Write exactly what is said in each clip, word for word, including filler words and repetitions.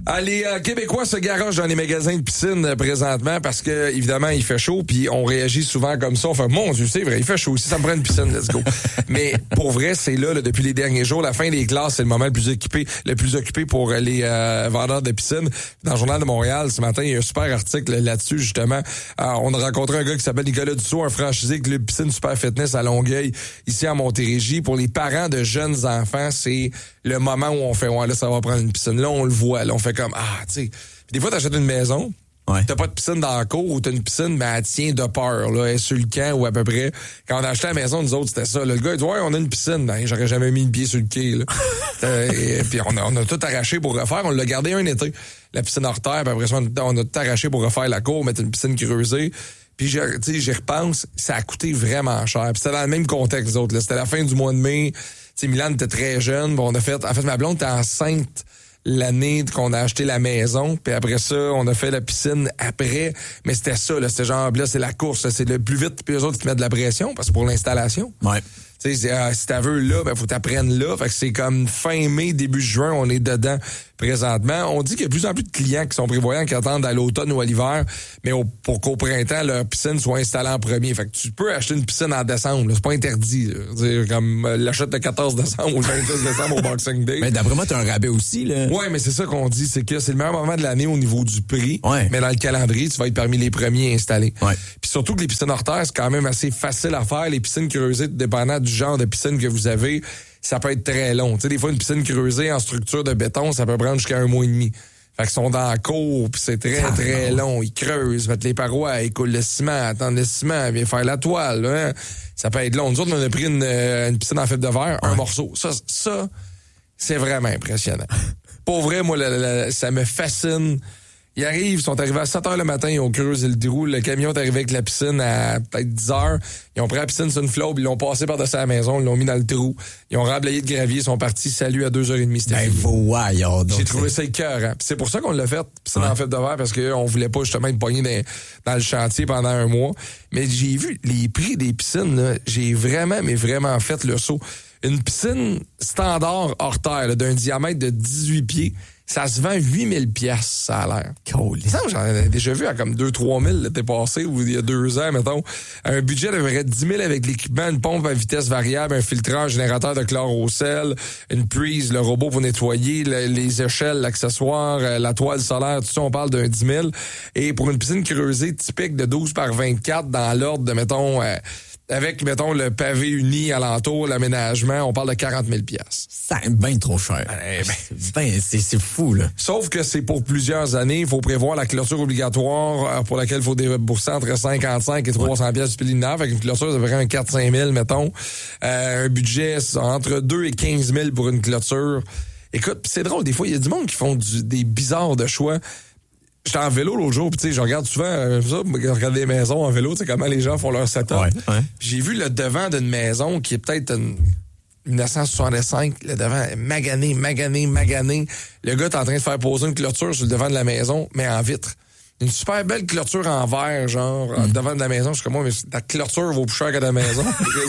Ah, les euh, Québécois se garagent dans les magasins de piscine euh, présentement parce que, évidemment, il fait chaud, puis on réagit souvent comme ça. On fait, mon Dieu, c'est vrai, il fait chaud aussi, ça me prend une piscine, let's go. Mais pour vrai, c'est là, là, depuis les derniers jours, la fin des classes, c'est le moment le plus occupé, le plus occupé pour les euh, vendeurs de piscine. Dans le Journal de Montréal, ce matin, il y a un super article là-dessus, justement. Euh, on a rencontré un gars qui s'appelle Nicolas Dussault, un franchisé Club Piscine Super Fitness à Longueuil, ici à Montérégie. Pour les parents de jeunes enfants, c'est le moment où on fait, ouais, là, ça va prendre une piscine. Là, on le voit, là, on fait comme, ah, tu sais. Des fois, t'achètes une maison, ouais. T'as pas de piscine dans la cour ou t'as une piscine, mais elle tient de peur, là, elle est sur le camp ou à peu près. Quand on a acheté la maison, nous autres, c'était ça. Là, le gars, il dit, ouais, on a une piscine. Ben, j'aurais jamais mis le pied sur le quai, là. et, et puis on a, on a tout arraché pour refaire. On l'a gardé un été. La piscine hors terre, puis après ça, on a tout arraché pour refaire la cour, mettre une piscine creusée. Puis, tu sais, j'y repense, ça a coûté vraiment cher. Puis c'était dans le même contexte, nous autres, là. C'était la fin du mois de mai. Tu sais, Milan était très jeune. Bon, on a fait, en fait, ma blonde était enceinte l'année qu'on a acheté la maison, puis après ça, on a fait la piscine après, mais c'était ça, là, c'était genre, là, c'est la course, là, c'est le plus vite, puis eux autres, ils te mettent de la pression, parce que pour l'installation. Ouais. Tu sais, euh, si t'as veux là, ben, faut t'apprendre là, fait que c'est comme fin mai, début juin, on est dedans présentement. On dit qu'il y a de plus en plus de clients qui sont prévoyants, qui attendent à l'automne ou à l'hiver, mais au, pour qu'au printemps, leur piscine soit installée en premier. Fait que tu peux acheter une piscine en décembre, là, c'est pas interdit. Là. Comme euh, l'achat le quatorze décembre ou le vingt-six décembre au Boxing Day. Mais d'après moi, t'as un rabais aussi, là. Ouais, mais c'est ça qu'on dit, c'est que c'est le meilleur moment de l'année au niveau du prix. Ouais. Mais dans le calendrier, tu vas être parmi les premiers installés. Ouais. Puis surtout que les piscines hors terre, c'est quand même assez facile à faire. Les piscines creusées, dépendant du genre de piscine que vous avez, ça peut être très long. Tu sais, des fois, une piscine creusée en structure de béton, ça peut prendre jusqu'à un mois et demi. Fait qu'ils sont dans la cour, puis c'est très, très long. Ils creusent, mettent les parois, ils coulent le ciment, attendent le ciment, viennent faire la toile. Là, hein. Ça peut être long. Nous autres, on a pris une, une piscine en fibre de verre, ouais. un morceau. Ça, ça, c'est vraiment impressionnant. Pour vrai, moi, la, la, ça me fascine. Ils arrivent, ils sont arrivés à sept heures le matin, ils ont creusé le trou. Le camion est arrivé avec la piscine à peut-être dix heures. Ils ont pris la piscine sur une flotte, ils l'ont passé par-dessus la maison, ils l'ont mis dans le trou. Ils ont remblayé de gravier, ils sont partis. Salut à deux heures trente. C'était ben voyons donc. J'ai trouvé ça écœurant. Puis c'est pour ça qu'on l'a fait, piscine ouais. en fibre de verre, parce qu'on voulait pas justement être pogné dans, dans le chantier pendant un mois. Mais j'ai vu les prix des piscines, là, j'ai vraiment, mais vraiment fait le saut. Une piscine standard hors terre, là, d'un diamètre de dix-huit pieds, ça se vend huit mille piastres, ça a l'air. Cool. Ça, j'en ai déjà vu à comme deux à trois mille l'été passé, ou il y a deux ans, mettons. Un budget de dix mille avec l'équipement, une pompe à vitesse variable, un filtreur, un générateur de chlore au sel, une prise, le robot pour nettoyer, le, les échelles, l'accessoire, la toile solaire, tout ça, on parle d'un dix mille. Et pour une piscine creusée typique de douze par vingt-quatre, dans l'ordre de, mettons... Euh, avec, mettons, le pavé uni alentour, l'aménagement, on parle de quarante mille piastres. C'est bien trop cher. Eh ben, ben, c'est, c'est fou, là. Sauf que c'est pour plusieurs années. Il faut prévoir la clôture obligatoire pour laquelle il faut débourser entre cinquante-cinq et trois cents piastres supplémentaires. Fait qu'une clôture, ça ferait un quatre à cinq mille, mettons. Euh, un budget entre deux et quinze mille pour une clôture. Écoute, c'est drôle, des fois, il y a du monde qui font du, des bizarres de choix. J'étais en vélo l'autre jour, puis tu sais, je regarde souvent euh, ça, je regarde des maisons en vélo, tu sais comment les gens font leur setup. Ouais, ouais. Puis j'ai vu le devant d'une maison qui est peut-être une dix-neuf cent soixante-cinq, le devant est magané, magané, magané. Le gars est en train de faire poser une clôture sur le devant de la maison, mais en vitre. Une super belle clôture en verre, genre, mm. devant de la maison. Je suis comme, moi, mais ta clôture vaut plus cher que ta maison.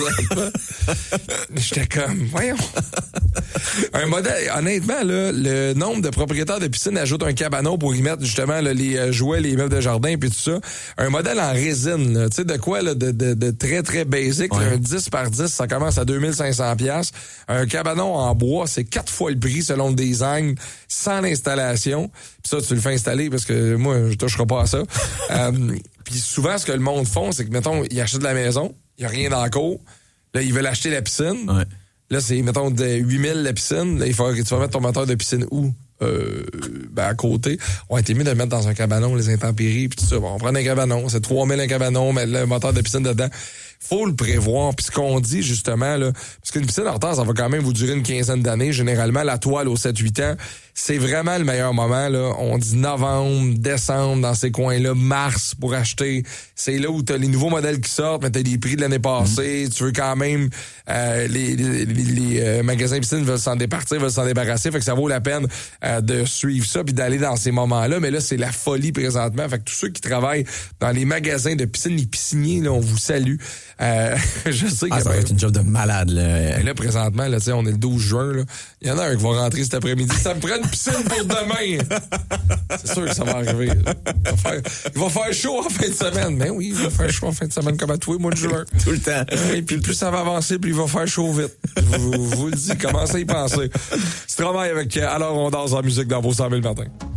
J'étais comme, voyons. Un modèle, honnêtement, là, le nombre de propriétaires de piscines ajoute un cabanon pour y mettre, justement, là, les jouets, les meubles de jardin, puis tout ça. Un modèle en résine, tu sais, de quoi, là, de, de, de très, très basic. Ouais. Là, un dix par dix, ça commence à deux mille cinq cents piastres. Un cabanon en bois, c'est quatre fois le prix selon le design, sans l'installation. Puis ça, tu le fais installer parce que moi, je toucherai pas à ça. euh, Puis souvent, ce que le monde font, c'est que, mettons, ils achètent la maison, il n'y a rien dans la cour. Là, ils veulent acheter la piscine. Ouais. Là, c'est, mettons, de huit mille la piscine. Là, il faut que tu vas mettre ton moteur de piscine où? Euh, ben, à côté. On a été mieux de le mettre dans un cabanon, les intempéries, puis tout ça. Bon, on prend un cabanon, c'est trois mille un cabanon, mais le moteur de piscine dedans. Faut le prévoir. Puis ce qu'on dit, justement, là, parce qu'une piscine hors terre, ça va quand même vous durer une quinzaine d'années. Généralement, la toile aux sept huit ans, c'est vraiment le meilleur moment, là. On dit novembre, décembre, dans ces coins-là, mars pour acheter. C'est là où t'as les nouveaux modèles qui sortent, mais t'as les prix de l'année passée. Mmh. Tu veux quand même, euh, les, les, les, les euh, magasins piscine veulent s'en départir, veulent s'en débarrasser. Fait que ça vaut la peine euh, de suivre ça puis d'aller dans ces moments-là. Mais là, c'est la folie présentement. Fait que tous ceux qui travaillent dans les magasins de piscine, les pisciniers, là, on vous salue. Euh, je sais ah, que ça va être une job de malade, là. Mais là, présentement, là, tu sais, on est le douze juin, là. Il y en a un qui va rentrer cet après-midi. Ça me prend une de piscine pour demain. C'est sûr que ça va arriver. Il va faire, il va faire chaud en fin de semaine. Mais oui, il va faire chaud en fin de semaine comme à tous les mois de juin. Tout le temps. Et puis plus ça va avancer, plus il va faire chaud vite. Je vous, vous le dis, commencez à y penser. Stromae avec Alors on danse en musique dans vos cent mille matins.